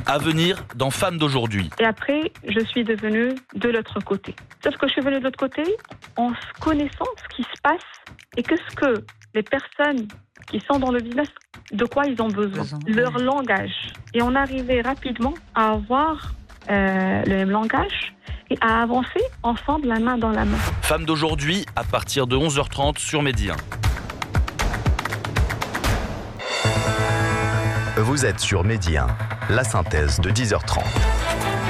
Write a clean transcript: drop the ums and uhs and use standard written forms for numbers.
À venir dans Femmes d'aujourd'hui. Et après, je suis devenue de l'autre côté. Sauf que je suis venue de l'autre côté en connaissant ce qui se passe et qu'est-ce que les personnes qui sont dans le business, de quoi ils ont besoin, leur langage. Et on arrivait rapidement à avoir le même langage et à avancer ensemble, la main dans la main. Femmes d'aujourd'hui, à partir de 11h30 sur Medi 1. Vous êtes sur Medi 1, la synthèse de 10h30.